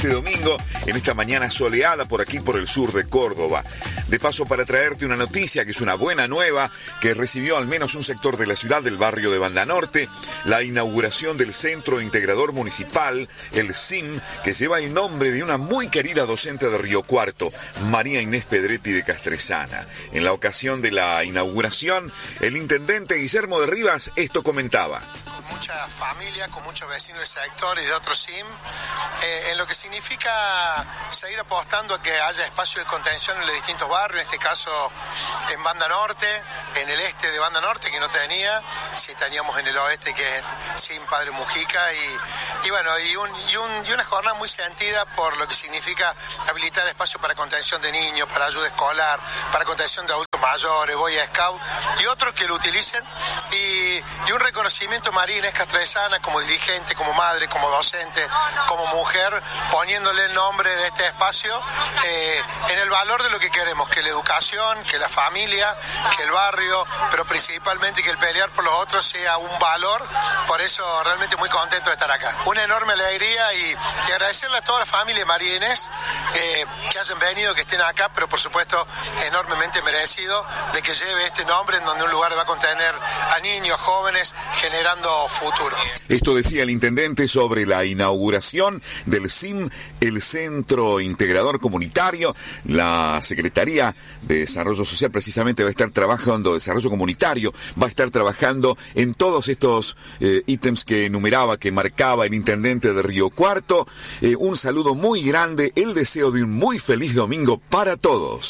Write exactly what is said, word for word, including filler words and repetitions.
Este domingo, en esta mañana soleada por aquí, por el sur de Córdoba. De paso, para traerte una noticia que es una buena nueva, que recibió al menos un sector de la ciudad del barrio de Banda Norte, la inauguración del Centro Integrador Municipal, el C I M, que lleva el nombre de una muy querida docente de Río Cuarto, María Inés Pedretti de Castresana. En la ocasión de la inauguración, el intendente Guillermo de Rivas esto comentaba. Con mucha familia, con muchos vecinos del sector y de otros C I M, eh, en lo que significa seguir apostando a que haya espacio de contención en los distintos barrios, en este caso en Banda Norte, en el este de Banda Norte, que no tenía, sí teníamos en el oeste, que es C I M Padre Mujica, y, y bueno, y, un, y, un, y una jornada muy sentida por lo que significa habilitar espacio para contención de niños, para ayuda escolar, para contención de adultos mayores, Boy Scout, y otros que lo utilicen, y, y un reconocimiento María Inés Castresana como dirigente, como madre, como docente, como mujer, poniéndole el nombre de este espacio eh, en el valor de lo que queremos, que la educación, que la familia, que el barrio, pero principalmente que el pelear por los otros sea un valor. Por eso realmente muy contento de estar acá. Una enorme alegría y, y agradecerle a toda la familia de María Inés eh, que hayan venido, que estén acá, pero por supuesto enormemente merecido de que lleve este nombre en donde un lugar va a contener a niños, jóvenes, generando futuro. Esto decía el intendente sobre la inauguración del C I M, el Centro Integrador Comunitario. La Secretaría de Desarrollo Social precisamente va a estar trabajando, Desarrollo Comunitario, va a estar trabajando en todos estos eh, ítems que enumeraba, que marcaba el intendente de Río Cuarto. Eh, un saludo muy grande, el deseo de un muy feliz domingo para todos.